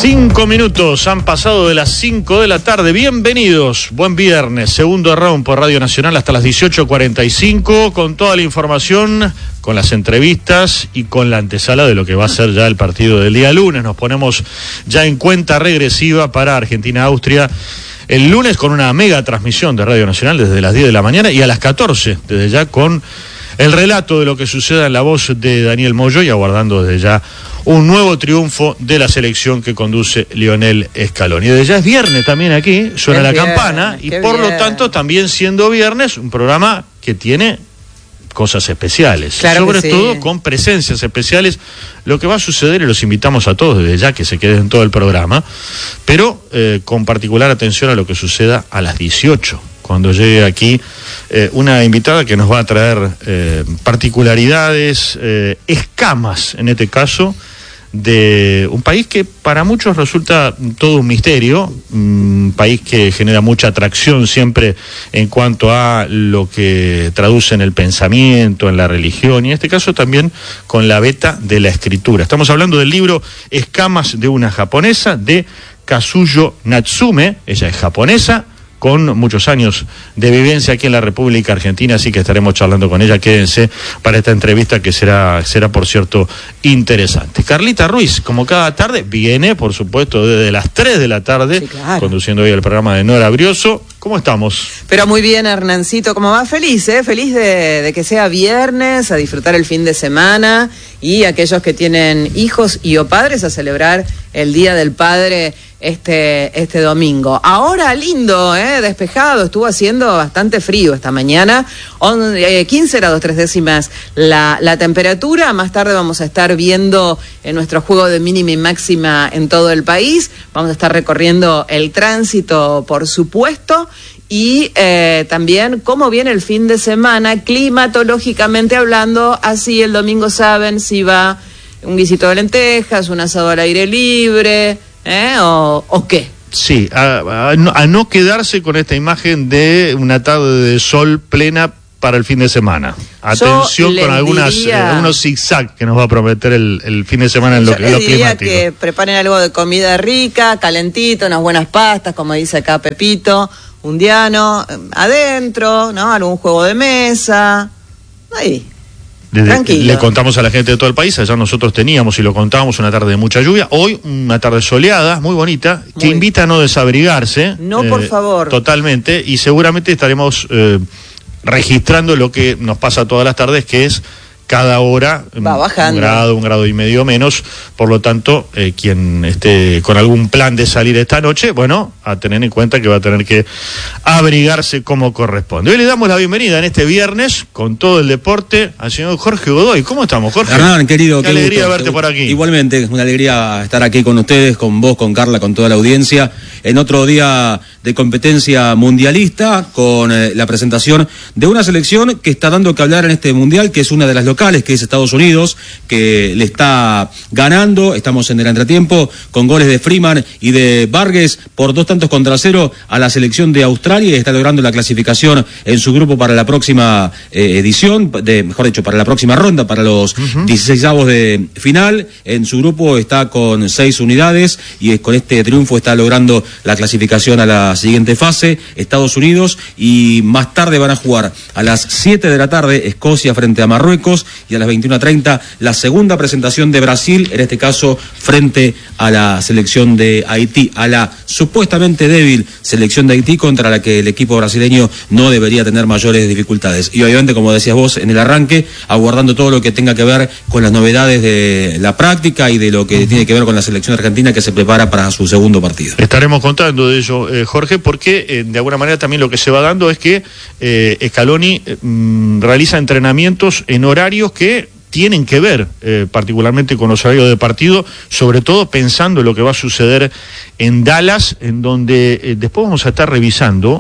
5 minutos han pasado de las 5 de la tarde. Bienvenidos, buen viernes, segundo round por Radio Nacional hasta las 18:45, con toda la información, con las entrevistas y con la antesala de lo que va a ser ya el partido del día lunes. Nos ponemos ya en cuenta regresiva para Argentina-Austria el lunes, con una mega transmisión de Radio Nacional desde las 10 de la mañana y a las 14, desde ya con el relato de lo que suceda en la voz de Daniel Moyo y aguardando desde ya un nuevo triunfo de la selección que conduce Lionel Scaloni. Desde ya es viernes también aquí, suena la campana y por lo tanto también siendo viernes un programa que tiene cosas especiales, claro, sobre todo con presencias especiales. Lo que va a suceder, y los invitamos a todos desde ya que se queden en todo el programa, pero con particular atención a lo que suceda a las 18, cuando llegue aquí una invitada que nos va a traer particularidades, escamas en este caso, de un país que para muchos resulta todo un misterio, un país que genera mucha atracción siempre en cuanto a lo que traduce en el pensamiento, en la religión, y en este caso también con la beta de la escritura. Estamos hablando del libro Escamas de una japonesa, de Kazuyo Natsume. Ella es japonesa, con muchos años de vivencia aquí en la República Argentina, así que estaremos charlando con ella. Quédense para esta entrevista que será por cierto interesante. Carlita Ruiz, como cada tarde, viene por supuesto desde las 3 de la tarde, sí, claro, conduciendo hoy el programa de Nora Brioso. ¿Cómo estamos? Pero muy bien, Hernancito, ¿cómo va? Feliz, feliz de que sea viernes, a disfrutar el fin de semana, y aquellos que tienen hijos y o padres a celebrar el Día del Padre este domingo. Ahora lindo, despejado, estuvo haciendo bastante frío esta mañana, 15 grados 3 décimas la temperatura. Más tarde vamos a estar viendo en nuestro juego de mínima y máxima en todo el país, vamos a estar recorriendo el tránsito, por supuesto, y también cómo viene el fin de semana, climatológicamente hablando. Así el domingo saben si va un guisito de lentejas, un asado al aire libre, ¿o qué? Sí, a no quedarse con esta imagen de una tarde de sol plena para el fin de semana. Atención con algunos zigzag que nos va a prometer el fin de semana en lo climático. Que preparen algo de comida rica, calentito, unas buenas pastas, como dice acá Pepito, un diano, adentro, ¿no? Algún juego de mesa, ahí. Tranquilo. Le contamos a la gente de todo el país, allá nosotros teníamos y lo contábamos una tarde de mucha lluvia, hoy una tarde soleada, muy bonita, que invita a no desabrigarse. No, por favor. Totalmente, y seguramente estaremos registrando lo que nos pasa todas las tardes, que es cada hora va bajando un grado y medio menos. Por lo tanto, quien esté con algún plan de salir esta noche, bueno, a tener en cuenta que va a tener que abrigarse como corresponde. Hoy le damos la bienvenida en este viernes, con todo el deporte, al señor Jorge Godoy. ¿Cómo estamos, Jorge? Hernán, querido, qué alegría gusto verte por aquí. Igualmente, una alegría estar aquí con ustedes, con vos, con Carla, con toda la audiencia, en otro día de competencia mundialista, con la presentación de una selección que está dando que hablar en este mundial, que es una de las locales, que es Estados Unidos, que le está ganando. Estamos en el entretiempo con goles de Freeman y de Vargas por 2-0 a la selección de Australia, y está logrando la clasificación en su grupo para la próxima edición, mejor dicho, para la próxima ronda, para los 16avos de final. En su grupo está con 6 unidades y con este triunfo está logrando la clasificación a la siguiente fase. Estados Unidos, y más tarde van a jugar a las 7 de la tarde Escocia frente a Marruecos, y a las 21:30 la segunda presentación de Brasil, en este caso frente a la selección de Haití, a la supuestamente débil selección de Haití, contra la que el equipo brasileño no debería tener mayores dificultades. Y obviamente, como decías vos en el arranque, aguardando todo lo que tenga que ver con las novedades de la práctica y de lo que tiene que ver con la selección argentina, que se prepara para su segundo partido. Estaremos contando de ello, Jorge, porque de alguna manera también lo que se va dando es que Scaloni realiza entrenamientos en horarios que tienen que ver particularmente con los horarios de partido, sobre todo pensando en lo que va a suceder en Dallas, en donde después vamos a estar revisando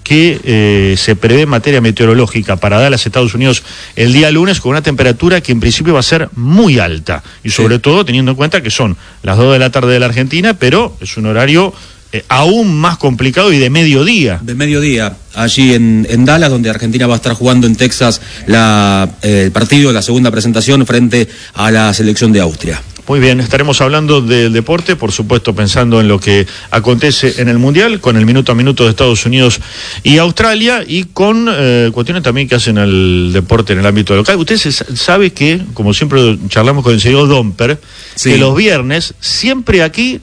qué se prevé en materia meteorológica para Dallas, Estados Unidos, el día lunes, con una temperatura que en principio va a ser muy alta, y sobre todo teniendo en cuenta que son las 2 de la tarde de la Argentina, pero es un horario aún más complicado y de mediodía. De mediodía, allí en Dallas, donde Argentina va a estar jugando en Texas el partido, la segunda presentación frente a la selección de Austria. Muy bien, estaremos hablando del deporte, por supuesto pensando en lo que acontece en el Mundial, con el minuto a minuto de Estados Unidos y Australia, y con cuestiones también que hacen al deporte en el ámbito local. Usted sabe que, como siempre charlamos con el señor Domper, sí, que los viernes, siempre aquí,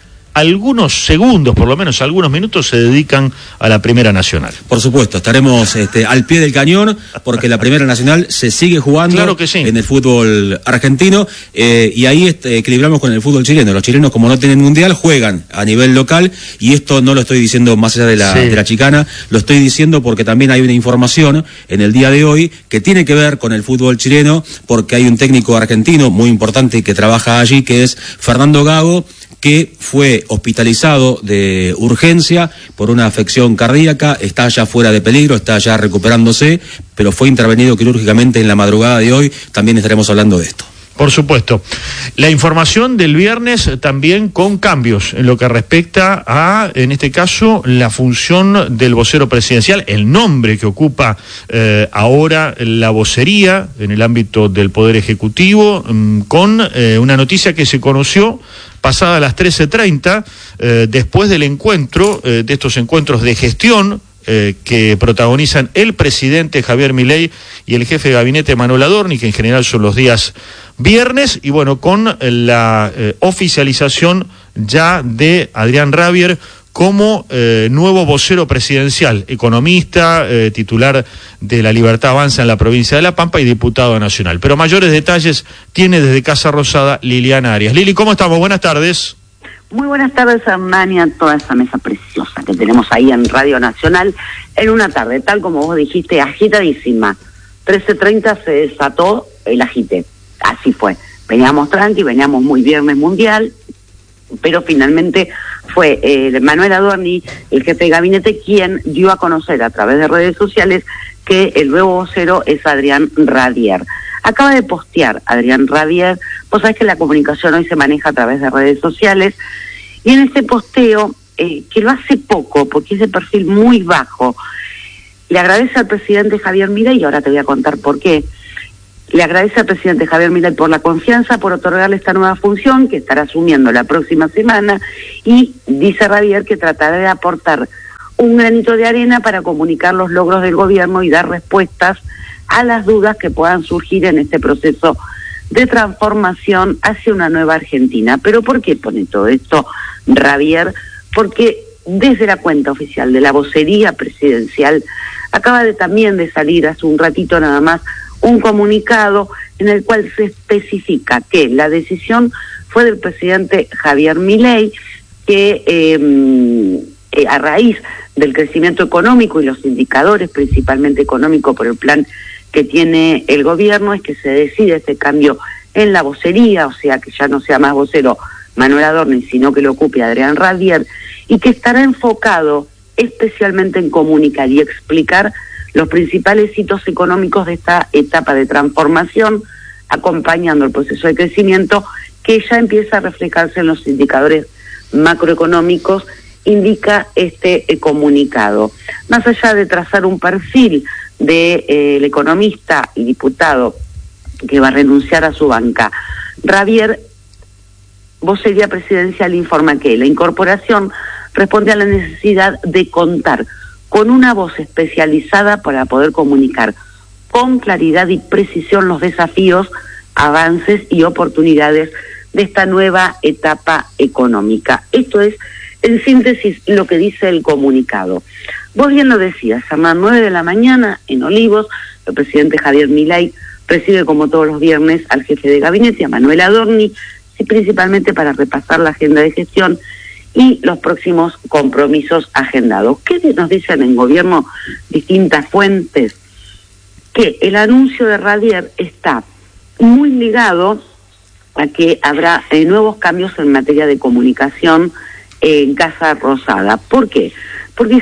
algunos segundos, por lo menos algunos minutos, se dedican a la Primera Nacional. Por supuesto, estaremos al pie del cañón, porque la Primera Nacional se sigue jugando, claro que sí, en el fútbol argentino, y ahí equilibramos con el fútbol chileno. Los chilenos, como no tienen mundial, juegan a nivel local, y esto no lo estoy diciendo más allá de la chicana, lo estoy diciendo porque también hay una información en el día de hoy que tiene que ver con el fútbol chileno, porque hay un técnico argentino muy importante que trabaja allí, que es Fernando Gago, que fue hospitalizado de urgencia por una afección cardíaca, está ya fuera de peligro, está ya recuperándose, pero fue intervenido quirúrgicamente en la madrugada de hoy. También estaremos hablando de esto. Por supuesto. La información del viernes también con cambios en lo que respecta a, en este caso, la función del vocero presidencial, el nombre que ocupa ahora la vocería en el ámbito del Poder Ejecutivo, con una noticia que se conoció pasada las 13:30, después del encuentro, de estos encuentros de gestión, que protagonizan el presidente Javier Milei y el jefe de gabinete Manuel Adorni, que en general son los días viernes, y bueno, con la oficialización ya de Adrián Rabier como nuevo vocero presidencial, economista, titular de La Libertad Avanza en la provincia de La Pampa y diputado nacional. Pero mayores detalles tiene desde Casa Rosada Liliana Arias. Lili, ¿cómo estamos? Buenas tardes. Muy buenas tardes, Hernán, y a toda esa mesa preciosa que tenemos ahí en Radio Nacional en una tarde, tal como vos dijiste, agitadísima. 13:30 se desató el agite, así fue. Veníamos tranqui, veníamos muy viernes mundial, pero finalmente fue Manuel Adorni, el jefe de gabinete, quien dio a conocer a través de redes sociales que el nuevo vocero es Adrián Rabier. Acaba de postear Adrián Rabier, vos sabés que la comunicación hoy se maneja a través de redes sociales, y en ese posteo, que lo hace poco, porque es de perfil muy bajo, le agradece al presidente Javier Milei, y ahora te voy a contar por qué. Le agradece al presidente Javier Milei por la confianza, por otorgarle esta nueva función que estará asumiendo la próxima semana, y dice Rabier que tratará de aportar un granito de arena para comunicar los logros del gobierno y dar respuestas a las dudas que puedan surgir en este proceso de transformación hacia una nueva Argentina. ¿Pero por qué pone todo esto Rabier? Porque desde la cuenta oficial de la vocería presidencial acaba también de salir hace un ratito nada más un comunicado en el cual se especifica que la decisión fue del presidente Javier Milei, que a raíz del crecimiento económico y los indicadores, principalmente económico por el plan que tiene el gobierno, es que se decide este cambio en la vocería, o sea que ya no sea más vocero Manuel Adorni, sino que lo ocupe Adrián Rabier, y que estará enfocado especialmente en comunicar y explicar los principales hitos económicos de esta etapa de transformación, acompañando el proceso de crecimiento que ya empieza a reflejarse en los indicadores macroeconómicos, indica este comunicado. Más allá de trazar un perfil del economista y diputado que va a renunciar a su banca, Rabier, vocería presidencial, informa que la incorporación responde a la necesidad de contar con una voz especializada para poder comunicar con claridad y precisión los desafíos, avances y oportunidades de esta nueva etapa económica. Esto es, en síntesis, lo que dice el comunicado. Vos bien lo decías, a las 9 de la mañana en Olivos, el presidente Javier Milei recibe como todos los viernes al jefe de gabinete, a Manuel Adorni, y principalmente para repasar la agenda de gestión y los próximos compromisos agendados. ¿Qué nos dicen en gobierno distintas fuentes? Que el anuncio de Rabier está muy ligado a que habrá nuevos cambios en materia de comunicación en Casa Rosada. ¿Por qué? Porque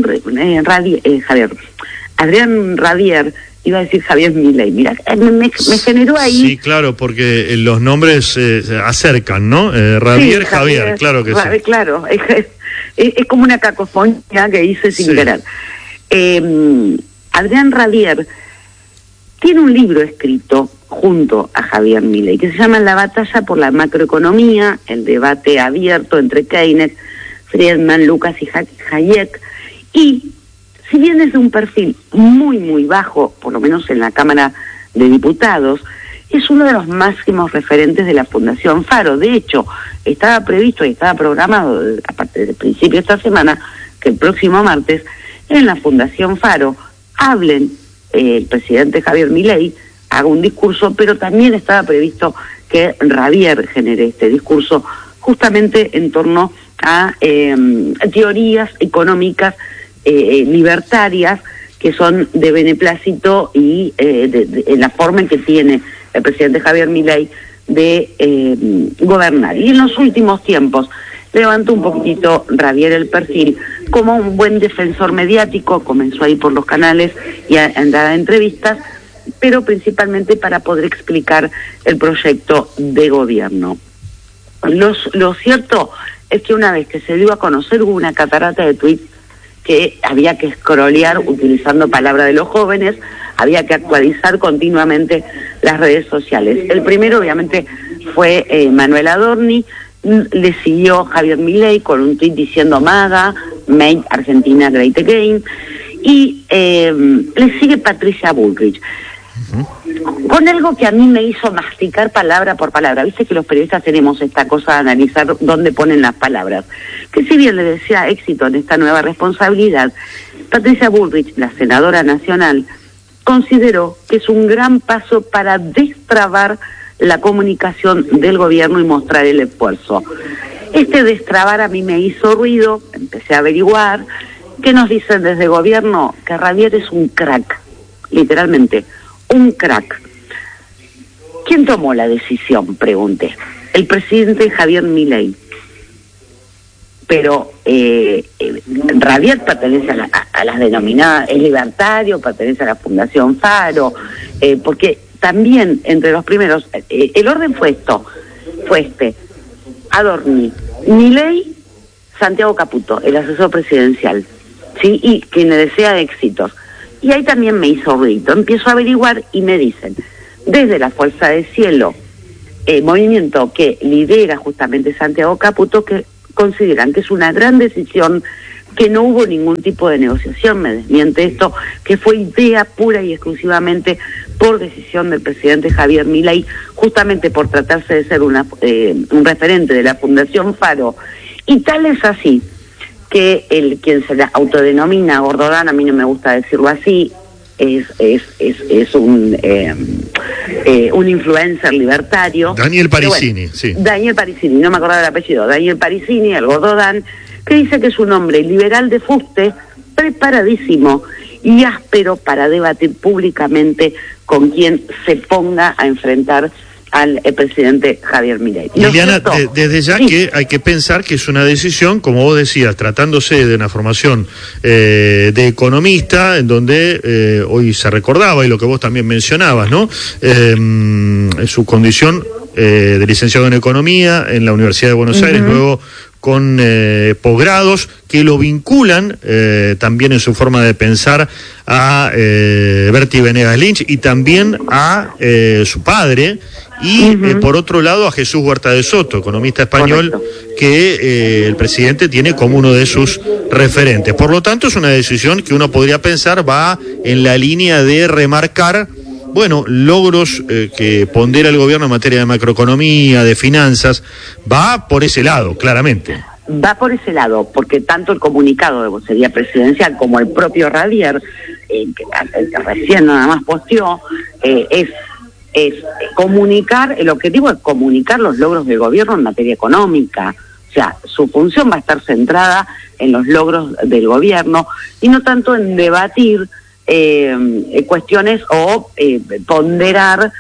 Adrián Rabier, iba a decir Javier Milei, mira, me generó ahí... Sí, claro, porque los nombres se acercan, ¿no? Rabier, sí, Javier, claro que sí. Claro, es como una cacofonía que hice sin querer. Adrián Rabier tiene un libro escrito junto a Javier Milei, que se llama La batalla por la macroeconomía, el debate abierto entre Keynes, Friedman, Lucas y Hayek, y si bien es de un perfil muy, muy bajo, por lo menos en la Cámara de Diputados, es uno de los máximos referentes de la Fundación Faro. De hecho, estaba previsto y estaba programado, a partir del principio de esta semana, que el próximo martes, en la Fundación Faro, hablen el presidente Javier Milei, haga un discurso, pero también estaba previsto que Javier genere este discurso justamente en torno a teorías económicas libertarias que son de beneplácito y de la forma en que tiene el presidente Javier Milei de gobernar. Y en los últimos tiempos levantó un poquitito Javier el perfil como un buen defensor mediático, comenzó ahí por los canales y a dar entrevistas, pero principalmente para poder explicar el proyecto de gobierno. Lo cierto es que una vez que se dio a conocer hubo una catarata de tweets que había que scrollear utilizando palabras de los jóvenes, había que actualizar continuamente las redes sociales. El primero obviamente fue Manuel Adorni, le siguió Javier Milei con un tweet diciendo MAGA, Make Argentina Great Again, y le sigue Patricia Bullrich. Con algo que a mí me hizo masticar palabra por palabra. Viste que los periodistas tenemos esta cosa de analizar dónde ponen las palabras. Que si bien le decía éxito en esta nueva responsabilidad, Patricia Bullrich, la senadora nacional, consideró que es un gran paso para destrabar la comunicación del gobierno y mostrar el esfuerzo. Este destrabar a mí me hizo ruido, empecé a averiguar. ¿Qué nos dicen desde gobierno? Que Javier es un crack, literalmente. Un crack. ¿Quién tomó la decisión? Pregunté. El presidente Javier Milei. Pero Javier pertenece a las denominadas, es libertario, pertenece a la Fundación Faro, porque también entre los primeros, el orden fue este, Adorni, Milei, Santiago Caputo, el asesor presidencial, ¿sí? Y quien le desea éxitos. Y ahí también me hizo ruido. Empiezo a averiguar y me dicen, desde la Fuerza del Cielo, movimiento que lidera justamente Santiago Caputo, que consideran que es una gran decisión, que no hubo ningún tipo de negociación, me desmiente esto, que fue idea pura y exclusivamente por decisión del presidente Javier Milei, justamente por tratarse de ser un referente de la Fundación Faro. Y tal es así que quien se autodenomina Gordodán, a mí no me gusta decirlo así, es un influencer libertario. Daniel Parisini, bueno, sí. Daniel Parisini, no me acordaba del apellido. Daniel Parisini, el Gordodán, que dice que es un hombre liberal de fuste, preparadísimo y áspero para debatir públicamente con quien se ponga a enfrentar al presidente Javier Milei. Liliana, desde ya sí, que hay que pensar que es una decisión, como vos decías, tratándose de una formación de economista, en donde hoy se recordaba, y lo que vos también mencionabas, ¿no? Su condición de licenciado en Economía en la Universidad de Buenos Aires, luego con posgrados que lo vinculan también en su forma de pensar a Bertie Venegas Lynch y también a su padre, y por otro lado a Jesús Huerta de Soto, economista español. Correcto. Que el presidente tiene como uno de sus referentes. Por lo tanto, es una decisión que uno podría pensar va en la línea de remarcar, bueno, logros que pondera el gobierno en materia de macroeconomía, de finanzas, va por ese lado, claramente. Va por ese lado, porque tanto el comunicado de vocería presidencial como el propio Javier, que recién nada más posteó, es comunicar, el objetivo es comunicar los logros del gobierno en materia económica. O sea, su función va a estar centrada en los logros del gobierno y no tanto en debatir cuestiones o ponderar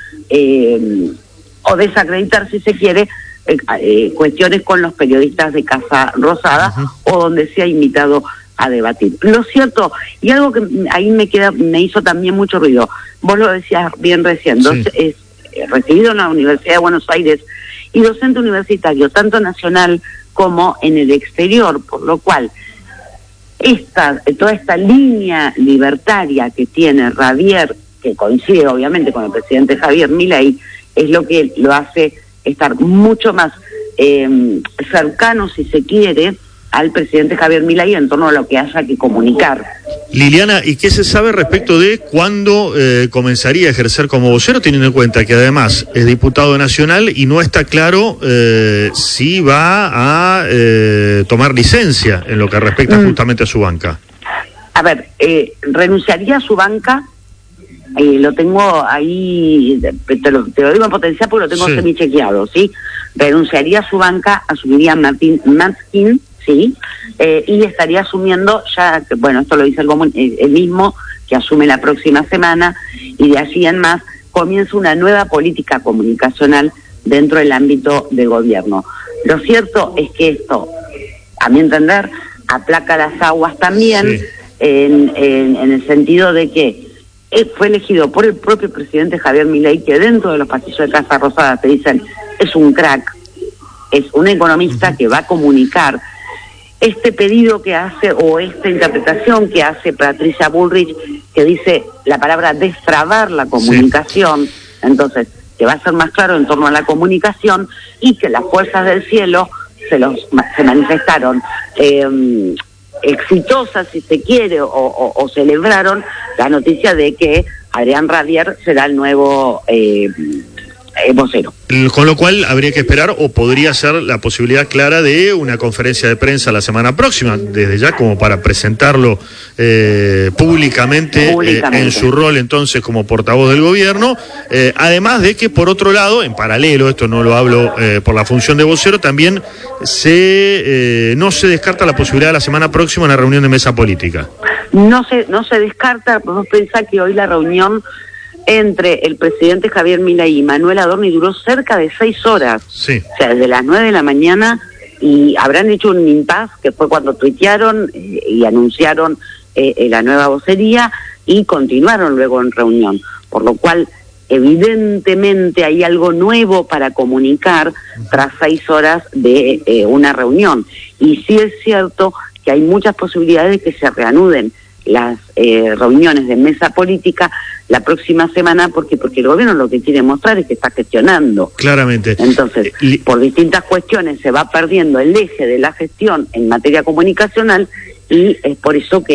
o desacreditar, si se quiere, cuestiones con los periodistas de Casa Rosada o donde se ha invitado a debatir. Lo cierto, y algo que ahí me hizo también mucho ruido, vos lo decías bien recién, sí. Es recibido en la Universidad de Buenos Aires y docente universitario, tanto nacional como en el exterior, por lo cual toda esta línea libertaria que tiene Javier que coincide obviamente con el presidente Javier Milei, es lo que lo hace estar mucho más cercano, si se quiere, al presidente Javier Milei en torno a lo que haya que comunicar. Liliana, ¿y qué se sabe respecto de cuándo comenzaría a ejercer como vocero, teniendo en cuenta que además es diputado nacional y no está claro si va a tomar licencia en lo que respecta justamente a su banca? A ver, renunciaría a su banca, lo tengo ahí, te lo digo en potencial porque lo tengo semi-chequeado, ¿sí? Renunciaría a su banca, asumiría Matzkin, sí, y estaría asumiendo ya, bueno, esto lo dice el mismo, que asume la próxima semana, y de allí en más comienza una nueva política comunicacional dentro del ámbito del gobierno. Lo cierto es que esto, a mi entender, aplaca las aguas también, en el sentido de que fue elegido por el propio presidente Javier Milei, que dentro de los pasillos de Casa Rosada te dicen, es un crack, es un economista que va a comunicar. Este pedido que hace, o esta interpretación que hace Patricia Bullrich, que dice la palabra destrabar la comunicación, entonces que va a ser más claro en torno a la comunicación, y que las fuerzas del cielo se manifestaron exitosas, si se quiere, o celebraron la noticia de que Adrián Radier será el nuevo vocero. Con lo cual habría que esperar, o podría ser la posibilidad clara de una conferencia de prensa la semana próxima, desde ya, como para presentarlo públicamente. En su rol entonces como portavoz del gobierno, además de que por otro lado, en paralelo, esto no lo hablo por la función de vocero, también no se descarta la posibilidad de la semana próxima una reunión de mesa política. No se descarta. Podemos pensar que hoy la reunión entre el presidente Javier Milei y Manuel Adorni duró cerca de 6 horas. Sí. O sea, desde las 9 de la mañana, y habrán hecho un impasse, que fue cuando tuitearon y anunciaron la nueva vocería, y continuaron luego en reunión. Por lo cual, evidentemente hay algo nuevo para comunicar tras 6 horas de una reunión. Y sí es cierto que hay muchas posibilidades de que se reanuden las reuniones de mesa política la próxima semana, porque el gobierno lo que quiere mostrar es que está gestionando. Claramente. Entonces, por distintas cuestiones se va perdiendo el eje de la gestión en materia comunicacional, y es por eso que